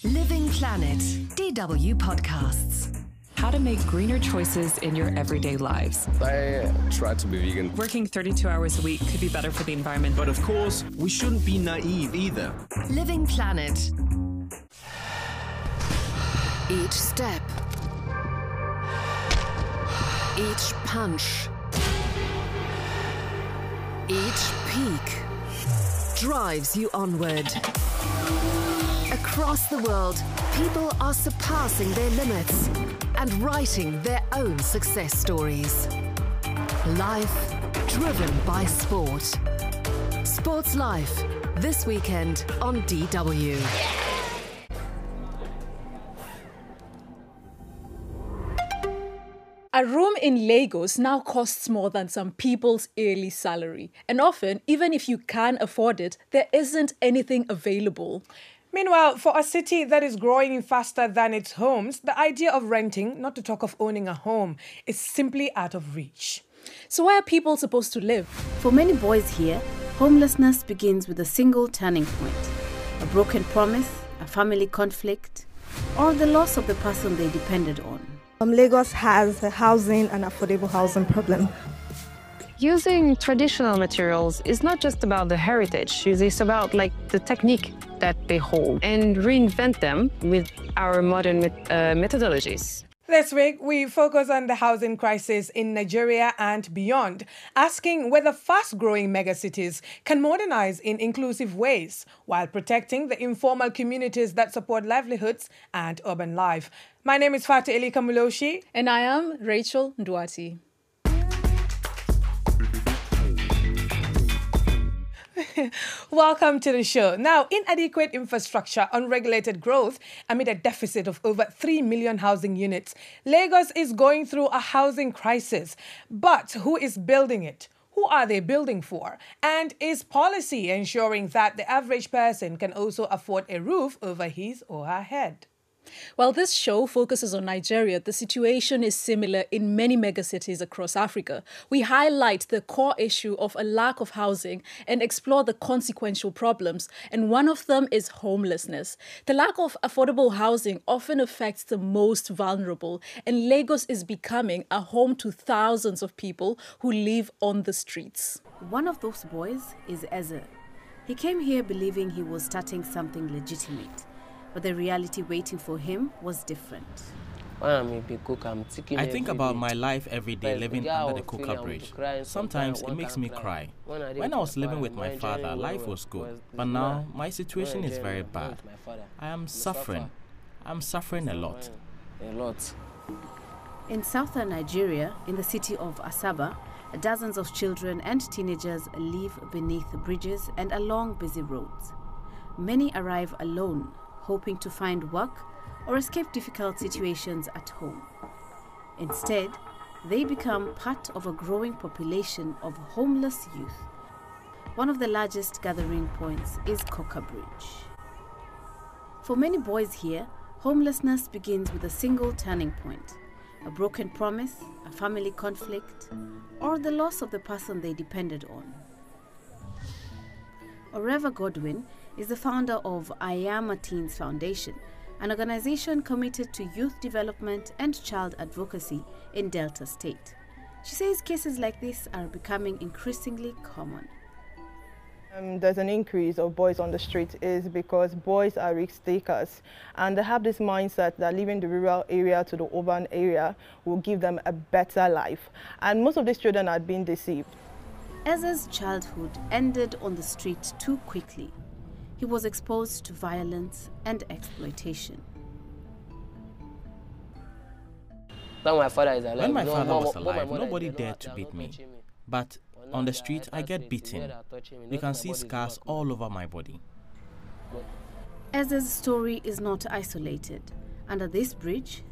Living Planet, DW Podcasts. How to make greener choices in your everyday lives. I try to be vegan. Working 32 hours a week could be better for the environment. But of course, we shouldn't be naive either. Living Planet. Each step, each punch, each peak drives you onward. Across the world, people are surpassing their limits and writing their own success stories. Life driven by sport. Sports Life, this weekend on DW. A room in Lagos now costs more than some people's yearly salary. And often, even if you can afford it, there isn't anything available. Meanwhile, for a city that is growing faster than its homes, the idea of renting, not to talk of owning a home, is simply out of reach. So where are people supposed to live? For many boys here, homelessness begins with a single turning point: a broken promise, a family conflict, or the loss of the person they depended on. Lagos has a housing and affordable housing problem. Using traditional materials is not just about the heritage, it's about the technique that they hold and reinvent them with our modern methodologies. This week, we focus on the housing crisis in Nigeria and beyond, asking whether fast-growing megacities can modernize in inclusive ways while protecting the informal communities that support livelihoods and urban life. My name is Fatu Elika Muloshi. And I am Rachel Nduati. Welcome to the show. Now, inadequate infrastructure, unregulated growth amid a deficit of over 3 million housing units, Lagos is going through a housing crisis. But who is building it? Who are they building for? And is policy ensuring that the average person can also afford a roof over his or her head? While this show focuses on Nigeria, the situation is similar in many megacities across Africa. We highlight the core issue of a lack of housing and explore the consequential problems, and one of them is homelessness. The lack of affordable housing often affects the most vulnerable, and Lagos is becoming a home to thousands of people who live on the streets. One of those boys is Ezer. He came here believing he was starting something legitimate, but the reality waiting for him was different. I think about my life every day living under the Coca Bridge. Sometimes it makes me cry. When I was living with my father, life was good. But now, my situation is very bad. I am suffering. I'm suffering a lot. In southern Nigeria, in the city of Asaba, dozens of children and teenagers live beneath bridges and along busy roads. Many arrive alone, hoping to find work or escape difficult situations at home. Instead, they become part of a growing population of homeless youth. One of the largest gathering points is Coca Bridge. For many boys here, homelessness begins with a single turning point: a broken promise, a family conflict, or the loss of the person they depended on. Oreva Godwin is the founder of I Am a Teens Foundation, an organization committed to youth development and child advocacy in Delta State. She says cases like this are becoming increasingly common. There's an increase of boys on the street is because boys are risk takers, and they have this mindset that leaving the rural area to the urban area will give them a better life. And most of these children are being deceived. Ezer's childhood ended on the street too quickly. He was exposed to violence and exploitation. When my father was alive, nobody dared to beat me. But on the street, I get beaten. You can see scars all over my body. Ezer's story is not isolated. Under this bridge,